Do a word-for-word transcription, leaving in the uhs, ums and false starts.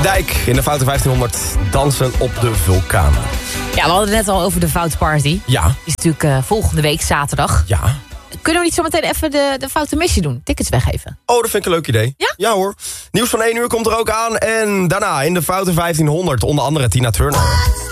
De Dijk in de Foute vijftienhonderd dansen op de vulkaan. Ja, we hadden het net al over de Foute Party. Ja. Die is natuurlijk uh, volgende week zaterdag. Ja. Kunnen we niet zometeen even de, de Foute Missie doen? Tickets weggeven. Oh, dat vind ik een leuk idee. Ja? Ja hoor. Nieuws van één uur komt er ook aan. En daarna in de Foute vijftienhonderd onder andere Tina Turner.